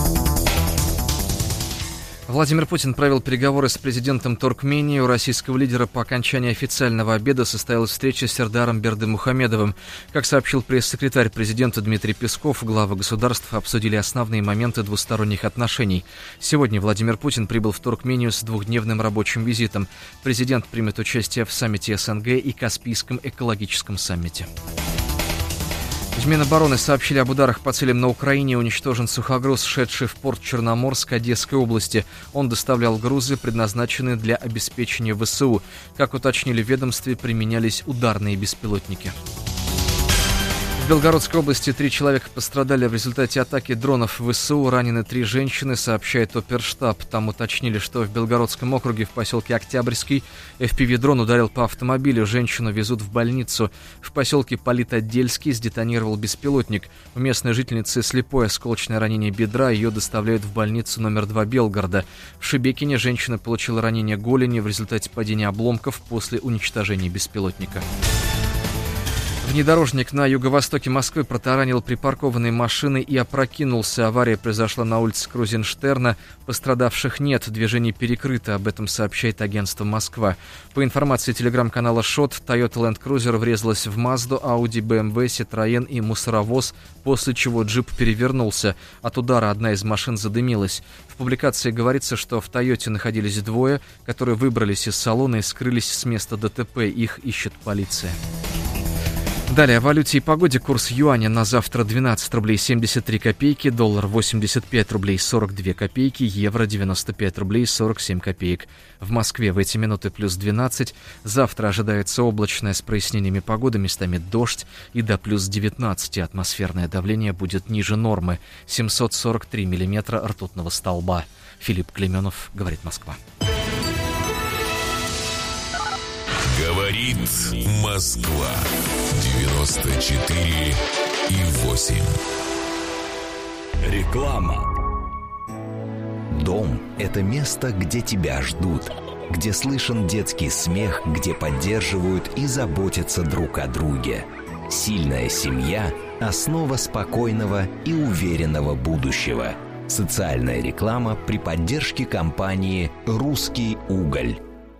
Владимир Путин провел переговоры с президентом Туркмении. У российского лидера по окончании официального обеда состоялась встреча с Сердаром Бердымухамедовым. Как сообщил пресс-секретарь президента Дмитрий Песков, главы государств обсудили основные моменты двусторонних отношений. Сегодня Владимир Путин прибыл в Туркмению с двухдневным рабочим визитом. Президент примет участие в саммите СНГ и Каспийском экологическом саммите. В Минобороны сообщили об ударах по целям на Украине. Уничтожен сухогруз, шедший в порт Черноморск Одесской области. Он доставлял грузы, предназначенные для обеспечения ВСУ. Как уточнили в ведомстве, применялись ударные беспилотники. В Белгородской области 3 человека пострадали в результате атаки дронов ВСУ. Ранены 3 женщины, сообщает оперштаб. Там уточнили, что в Белгородском округе в поселке Октябрьский FPV-дрон ударил по автомобилю. Женщину везут в больницу. В поселке Политотдельский сдетонировал беспилотник. У местной жительницы слепое осколочное ранение бедра. Ее доставляют в больницу номер 2 Белгорода. В Шебекине женщина получила ранение голени в результате падения обломков после уничтожения беспилотника. Внедорожник на юго-востоке Москвы протаранил припаркованные машины и опрокинулся. Авария произошла на улице Крузенштерна. Пострадавших нет, движение перекрыто. Об этом сообщает агентство «Москва». По информации телеграм-канала ШОТ, Toyota Land Cruiser врезалась в Мазду, Audi, BMW, Citroёn и мусоровоз, после чего джип перевернулся. От удара одна из машин задымилась. В публикации говорится, что в Тойоте находились двое, которые выбрались из салона и скрылись с места ДТП. Их ищет полиция. Далее о валюте и погоде. Курс юаня на завтра 12 рублей 73 копейки, доллар 85 рублей 42 копейки, евро 95 рублей 47 копеек. В Москве в эти минуты плюс 12. Завтра ожидается облачная с прояснениями погоды, местами дождь и до плюс 19. Атмосферное давление будет ниже нормы. 743 миллиметра ртутного столба. Филипп Клейменов, говорит Москва. Говорит Москва. 94,8. Реклама. Дом – это место, где тебя ждут, где слышен детский смех, где поддерживают и заботятся друг о друге. Сильная семья – основа спокойного и уверенного будущего. Социальная реклама при поддержке компании «Русский уголь».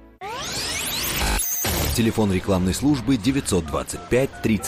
Телефон рекламной службы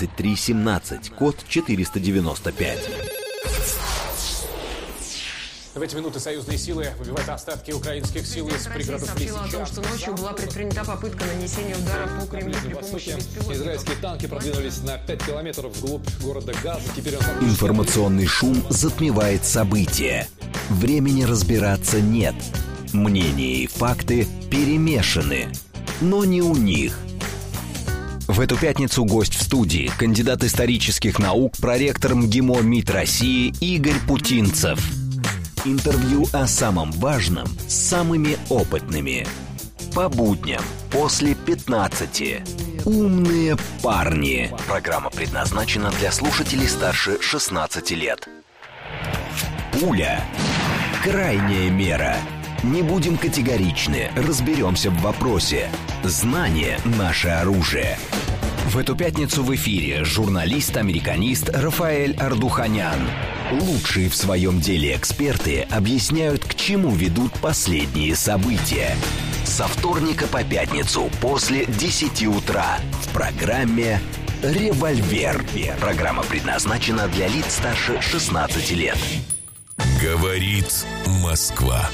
925-33-17, код 495. В эти минуты союзные силы выбивают остатки украинских сил из пригородов Лисичанска. Сообщила о том, что ночью была предпринята попытка нанесения удара по Кремлю при помощи беспилотников. Израильские танки продвинулись на 5 километров вглубь города Газа. Теперь Информационный шум затмевает события. Времени разбираться нет. Мнения и факты перемешаны. Но не у них. В эту пятницу гость в студии, кандидат исторических наук, проректор МГИМО МИД России Игорь Путинцев. Интервью о самом важном с самыми опытными. По будням после 15. Умные парни. Программа предназначена для слушателей старше 16 лет. Пуля. Крайняя мера. Не будем категоричны, разберемся в вопросе. Знание – наше оружие. В эту пятницу в эфире журналист-американист Рафаэль Ардуханян. Лучшие в своем деле эксперты объясняют, к чему ведут последние события. Со вторника по пятницу после 10 утра в программе «Револьвер». Программа предназначена для лиц старше 16 лет. Говорит Москва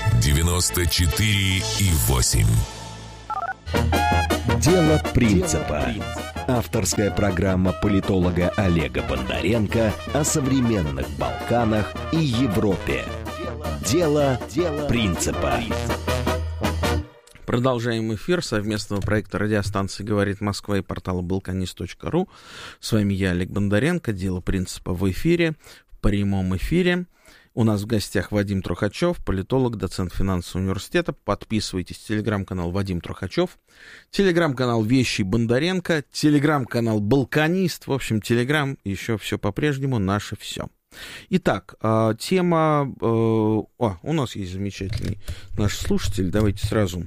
94,8. Дело принципа. Авторская программа политолога Олега Бондаренко о современных Балканах и Европе. Дело принципа. Продолжаем эфир совместного проекта радиостанции «Говорит Москва» и портала balkanist.ru. С вами я, Олег Бондаренко. Дело принципа в эфире, в прямом эфире. У нас в гостях Вадим Трухачев, политолог, доцент финансового университета. Подписывайтесь. Телеграм-канал Вадим Трухачев. Телеграм-канал Вещий Бондаренко. Телеграм-канал Балканист. В общем, Телеграм еще все по-прежнему, наше все. Итак, тема... у нас есть замечательный наш слушатель. Давайте сразу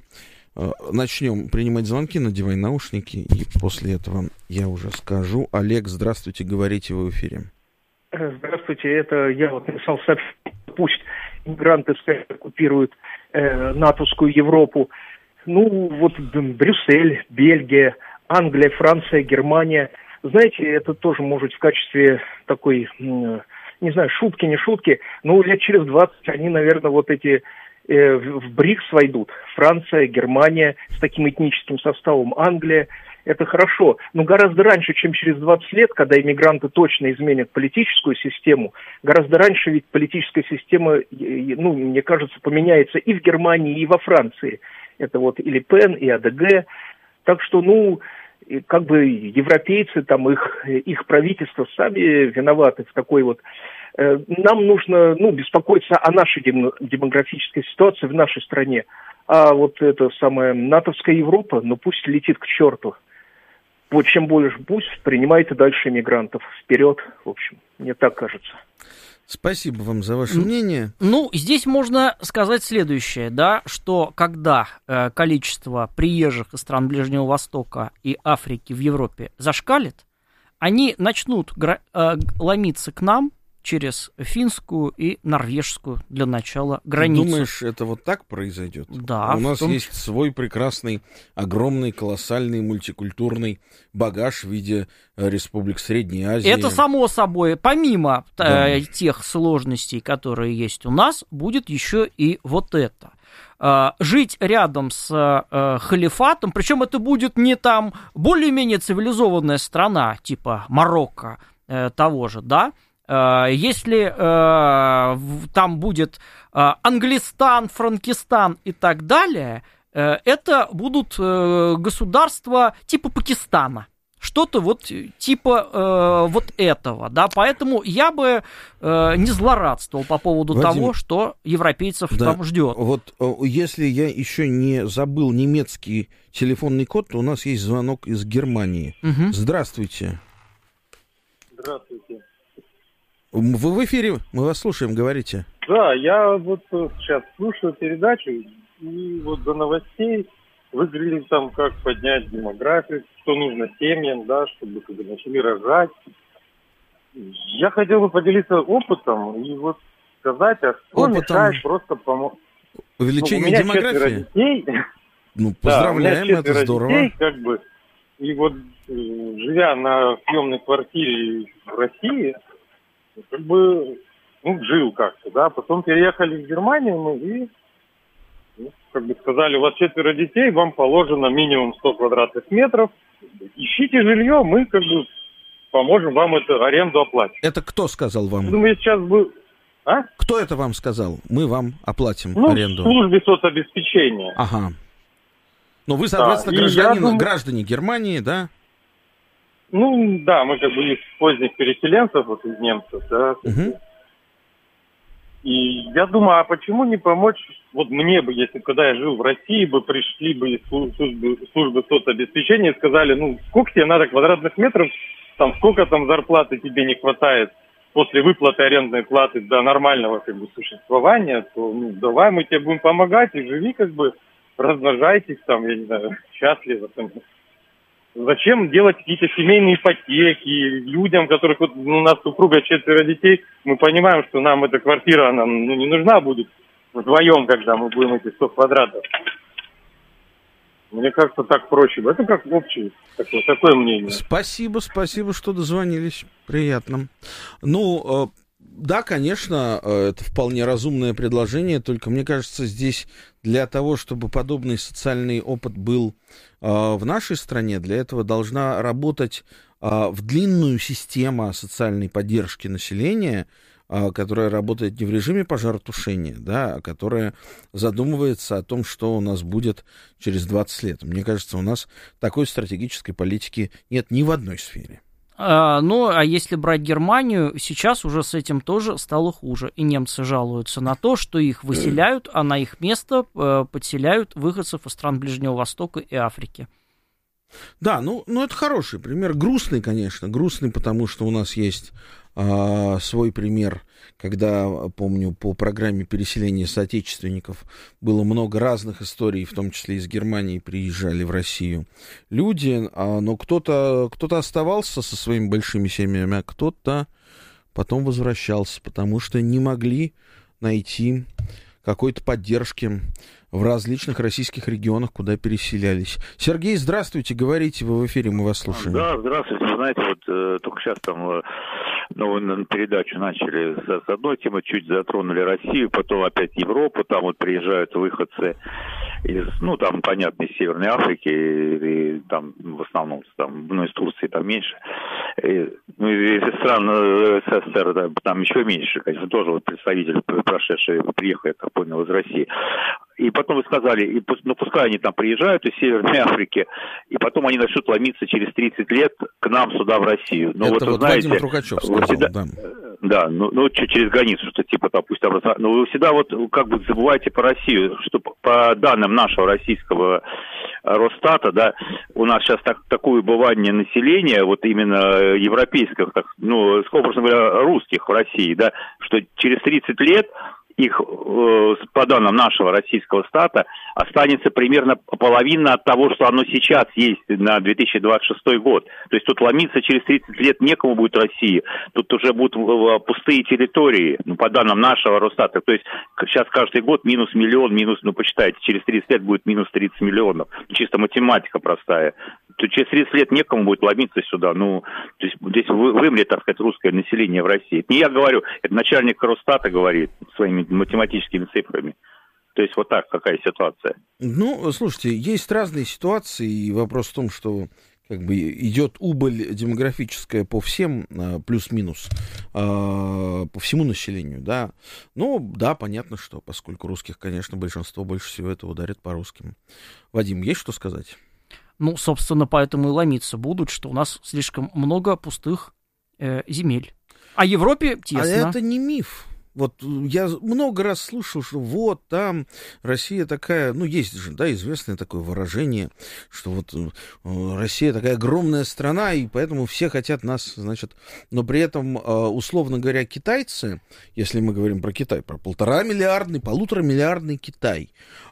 начнем принимать звонки, надевай наушники. И после этого я уже скажу. Олег, здравствуйте, говорите вы в эфире. Здравствуйте, это я вот написал сообщение, пусть иммигранты оккупируют натовскую Европу. Ну, вот Брюссель, Бельгия, Англия, Франция, Германия. Знаете, это тоже может в качестве такой, не знаю, шутки, не шутки, но лет через 20 они, наверное, вот эти в БРИКС войдут. Франция, Германия с таким этническим составом, Англия. Это хорошо, но гораздо раньше, чем через 20 лет, когда иммигранты точно изменят политическую систему, гораздо раньше ведь политическая система, ну, мне кажется, поменяется и в Германии, и во Франции. Это вот и Ле Пен, и АДГ. Так что, ну, как бы европейцы, там, их правительства сами виноваты в такой вот... Нам нужно, ну, беспокоиться о нашей демографической ситуации в нашей стране. А вот эта самая натовская Европа, ну, пусть летит к черту. Вот чем больше пусть принимает и дальше иммигрантов. Вперед, в общем, мне так кажется. Спасибо вам за ваше мнение. Ну, здесь можно сказать следующее, да, что когда количество приезжих из стран Ближнего Востока и Африки в Европе зашкалит, они начнут ломиться к нам через финскую и норвежскую, для начала, границу. Думаешь, это вот так произойдет? Да. У нас есть свой прекрасный, огромный, колоссальный, мультикультурный багаж в виде республик Средней Азии. Это само собой. Помимо тех сложностей, которые есть у нас, будет еще и вот это. Жить рядом с халифатом, причем это будет не там более-менее цивилизованная страна, типа Марокко того же, да, если там будет Англистан, Франкистан и так далее, это будут государства типа Пакистана. Что-то вот типа вот этого, да, поэтому я бы не злорадствовал по поводу того, что европейцев там ждет. Вот если я еще не забыл немецкий телефонный код, то у нас есть звонок из Германии. Угу. Здравствуйте. Здравствуйте. Вы в эфире, мы вас слушаем, говорите. Да, я вот сейчас слушаю передачу, и вот до новостей вы говорили там, как поднять демографию, что нужно семьям, да, чтобы когда начали рожать. Я хотел бы поделиться опытом и вот сказать, а что мешает просто помочь. Увеличение демографии? Детей. Ну, поздравляем, да, это здорово. Детей, как бы, и вот живя на съемной квартире в России, как бы жил как-то, да. Потом переехали в Германию мы и, как бы сказали, у вас 4 детей, вам положено минимум 100 квадратных метров. Ищите жилье, мы как бы поможем вам эту аренду оплатить. Это кто сказал вам? Думаю, сейчас бы... А? Кто это вам сказал? Мы вам оплатим аренду. В службе соцобеспечения. Ага. Ну, вы, соответственно, граждане Германии, да? Ну, да, мы как бы из поздних переселенцев, вот из немцев, да. Угу. И я думаю, а почему не помочь, вот мне бы, если когда я жил в России, бы пришли бы из службы соцобеспечения и сказали, ну, сколько тебе надо квадратных метров, там, сколько там зарплаты тебе не хватает после выплаты арендной платы до нормального, как бы, существования, то, ну, давай мы тебе будем помогать и живи, как бы, размножайтесь там, я не знаю, счастливо там. Зачем делать какие-то семейные ипотеки людям, которых, вот, у нас супруга 4 детей, мы понимаем, что нам эта квартира, она, ну, не нужна будет вдвоем, когда мы будем эти 100 квадратов. Мне кажется, так проще. Это как общее такое мнение. Спасибо, что дозвонились. Приятно. Ну, да, конечно, это вполне разумное предложение, только мне кажется, здесь для того, чтобы подобный социальный опыт был в нашей стране, для этого должна работать в длинную система социальной поддержки населения, которая работает не в режиме пожаротушения, да, а которая задумывается о том, что у нас будет через 20 лет. Мне кажется, у нас такой стратегической политики нет ни в одной сфере. Ну, а если брать Германию, сейчас уже с этим тоже стало хуже. И немцы жалуются на то, что их выселяют, а на их место подселяют выходцев из стран Ближнего Востока и Африки. Да, ну это хороший пример. Грустный, конечно. Грустный, потому что у нас есть свой пример, когда, помню, по программе переселения соотечественников было много разных историй, в том числе из Германии приезжали в Россию люди, но кто-то оставался со своими большими семьями, а кто-то потом возвращался, потому что не могли найти какой-то поддержки в различных российских регионах, куда переселялись. Сергей, здравствуйте, говорите, вы в эфире, мы вас слушаем. Да, здравствуйте, вы знаете, вот только сейчас там новую передачу начали с одной темы, чуть затронули Россию, потом опять Европу, там вот приезжают выходцы из, ну, там, понятно, из Северной Африки, и там в основном, там, ну, из Турции там меньше, ну, из стран СССР там еще меньше, конечно, тоже вот представители, прошедшие, приехали, я так понял, из России. И потом вы сказали, ну, пускай они там приезжают из Северной Африки, и потом они начнут ломиться через 30 лет к нам сюда, в Россию. Но это вот, знаете, Вадим Трухачев сказал, всегда, да, ну, через границу, что типа, там, пусть там, но вы всегда вот как бы забываете по Россию, что по данным нашего российского Росстата, да, у нас сейчас такое убывание населения, вот именно европейских, так, ну, образно говоря, русских в России, да, что через 30 лет их, по данным нашего российского стата, останется примерно половина от того, что оно сейчас есть на 2026 год. То есть тут ломиться через 30 лет некому будет в России. Тут уже будут пустые территории, ну, по данным нашего Росстата. То есть сейчас каждый год минус миллион, ну, посчитайте, через 30 лет будет минус 30 миллионов. Чисто математика простая. То через 30 лет некому будет ломиться сюда. Ну, то есть здесь вымрет, так сказать, русское население в России. Это не я говорю, это начальник Росстата говорит своими математическими цифрами. То есть вот так, какая ситуация? Ну, слушайте, есть разные ситуации, и вопрос в том, что как бы идет убыль демографическая по всем, плюс-минус, по всему населению, да. Ну, да, понятно, что поскольку русских, конечно, большинство больше всего это ударит по русским. Вадим, есть что сказать? Ну, собственно, поэтому и ломиться будут, что у нас слишком много пустых земель. А Европе тесно. А это не миф. Вот я много раз слышал, что вот там Россия такая, ну, есть же, да, известное такое выражение, что вот Россия такая огромная страна, и поэтому все хотят нас, значит, но при этом, условно говоря, китайцы, если мы говорим про Китай, про 1,5-миллиардный Китай,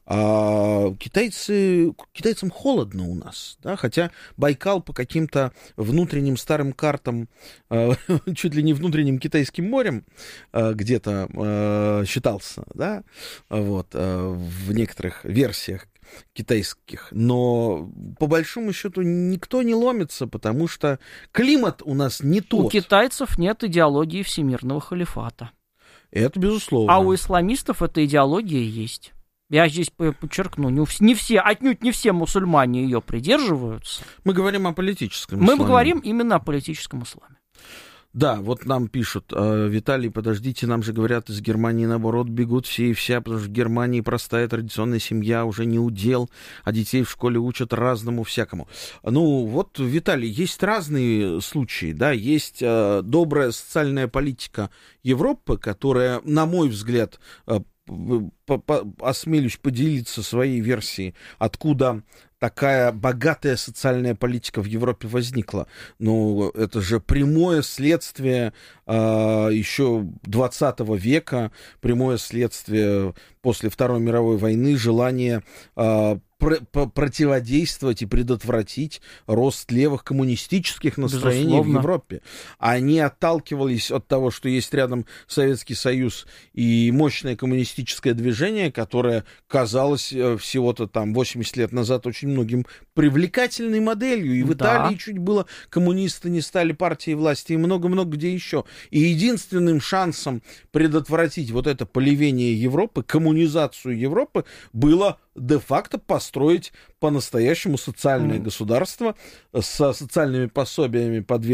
китайцам холодно у нас, да, хотя Байкал по каким-то внутренним старым картам, чуть ли не внутренним Китайским морем, где-то считался, да, вот, в некоторых версиях китайских, но по большому счету никто не ломится, потому что климат у нас не тот. У китайцев нет идеологии всемирного халифата. Это безусловно. А у исламистов эта идеология есть. Я здесь подчеркну, отнюдь не все мусульмане ее придерживаются. Мы говорим о политическом исламе. Мы говорим именно о политическом исламе. Да, вот нам пишут: Виталий, подождите, нам же говорят, из Германии, наоборот, бегут все и вся, потому что в Германии простая традиционная семья уже не удел, а детей в школе учат разному всякому. Ну, вот, Виталий, есть разные случаи, да, есть добрая социальная политика Европы, которая, на мой взгляд, осмелюсь поделиться своей версией, откуда такая богатая социальная политика в Европе возникла. Ну, это же прямое следствие еще 20 века, прямое следствие после Второй мировой войны, желание противодействовать и предотвратить рост левых коммунистических настроений Безусловно. В Европе. Они отталкивались от того, что есть рядом Советский Союз и мощное коммунистическое движение, которое казалось всего-то там 80 лет назад очень многим привлекательной моделью. И в Италии чуть было коммунисты не стали партией власти, и много-много где еще. И единственным шансом предотвратить вот это поливение Европы, коммунизацию Европы, было де-факто построить по-настоящему социальное государство со социальными пособиями по 2